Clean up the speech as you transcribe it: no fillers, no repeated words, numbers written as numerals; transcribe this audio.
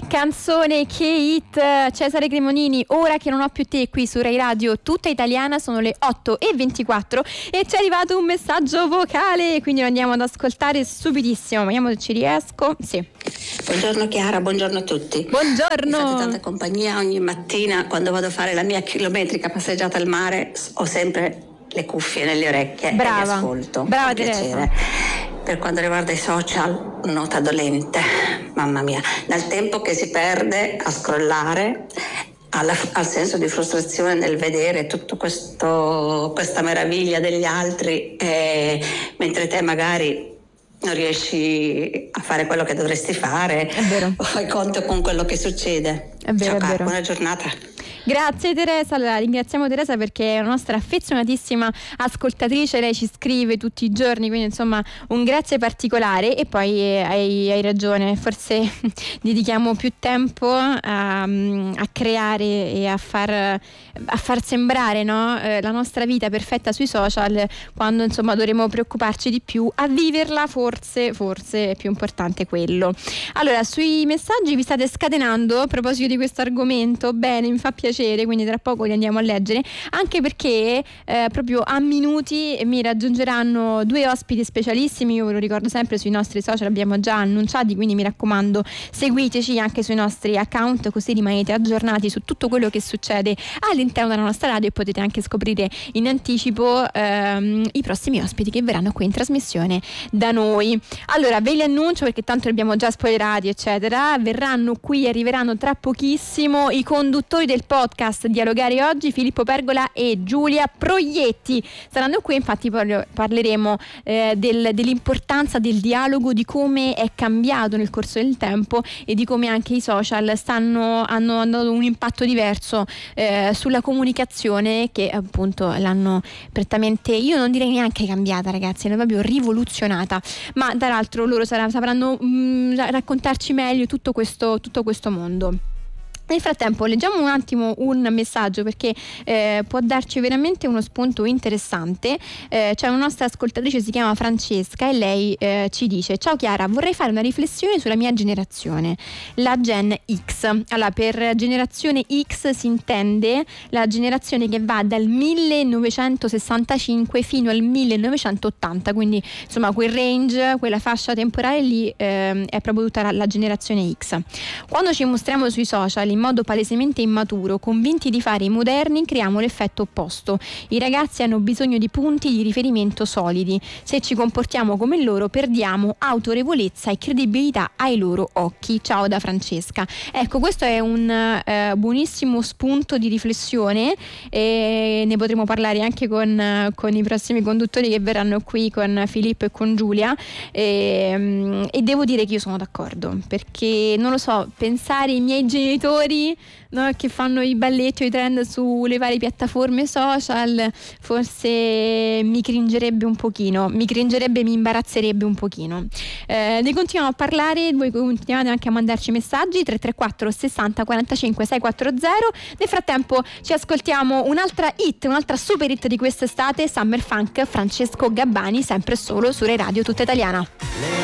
canzone, che hit. Cesare Cremonini, Ora che non ho più te, qui su Rai Radio Tutta Italiana. Sono le 8:24 e ci è arrivato un messaggio vocale, quindi lo andiamo ad ascoltare subitissimo. Vediamo se ci riesco. Sì. Buongiorno Chiara, buongiorno a tutti. Buongiorno. Mi fate tanta compagnia ogni mattina quando vado a fare la mia chilometrica passeggiata al mare. Ho sempre le cuffie nelle orecchie. Brava. E li ascolto. Brava con Teresa. piacere. Per quanto riguarda i social, nota dolente, mamma mia, dal tempo che si perde a scrollare al senso di frustrazione nel vedere tutto questa meraviglia degli altri, mentre te magari non riesci a fare quello che dovresti fare. È vero. O fai conto con quello che succede. È vero, Ciao, è vero. buona giornata. Grazie Teresa, allora, ringraziamo Teresa perché è una nostra affezionatissima ascoltatrice, lei ci scrive tutti i giorni, quindi insomma un grazie particolare. E poi hai ragione, forse dedichiamo più tempo a creare e a far sembrare, no, la nostra vita perfetta sui social, quando insomma dovremmo preoccuparci di più a viverla. Forse è più importante quello. Allora, sui messaggi vi state scatenando a proposito di questo argomento, bene, mi fa piacere, quindi tra poco li andiamo a leggere, anche perché proprio a minuti mi raggiungeranno due ospiti specialissimi. Io ve lo ricordo sempre, sui nostri social abbiamo già annunciati, quindi mi raccomando seguiteci anche sui nostri account, così rimanete aggiornati su tutto quello che succede all'interno della nostra radio e potete anche scoprire in anticipo i prossimi ospiti che verranno qui in trasmissione da noi. Allora ve li annuncio perché tanto li abbiamo già spoilerati eccetera. Arriveranno tra pochissimo i conduttori del podcast Dialogare Oggi, Filippo Pergola e Giulia Proietti saranno qui. Infatti parleremo dell'importanza del dialogo, di come è cambiato nel corso del tempo e di come anche i social hanno un impatto diverso sulla comunicazione, che appunto l'hanno prettamente, io non direi neanche cambiata, ragazzi, l'hanno proprio rivoluzionata. Ma dall'altro loro sapranno raccontarci meglio tutto questo mondo. Nel frattempo leggiamo un attimo un messaggio perché può darci veramente uno spunto interessante. C'è una nostra ascoltatrice, si chiama Francesca, e lei ci dice: ciao Chiara, vorrei fare una riflessione sulla mia generazione, la Gen X. Allora, per generazione X si intende la generazione che va dal 1965 fino al 1980, quindi insomma quel range, quella fascia temporale lì è proprio tutta la generazione X. Quando ci mostriamo sui social in modo palesemente immaturo, convinti di fare i moderni, creiamo l'effetto opposto. I ragazzi hanno bisogno di punti di riferimento solidi. Se ci comportiamo come loro, perdiamo autorevolezza e credibilità ai loro occhi. Ciao da Francesca. Ecco, questo è un buonissimo spunto di riflessione e ne potremo parlare anche con i prossimi conduttori che verranno qui, con Filippo e con Giulia, e devo dire che io sono d'accordo, perché non lo so, pensare ai miei genitori, no, che fanno i balletti o i trend sulle varie piattaforme social, forse mi cringerebbe un pochino, mi imbarazzerebbe un pochino. Ne continuiamo a parlare, voi continuate anche a mandarci messaggi 334 60 45 640. Nel frattempo ci ascoltiamo un'altra super hit di quest'estate, Summer Funk, Francesco Gabbani, sempre solo su Rai Radio Tutta Italiana.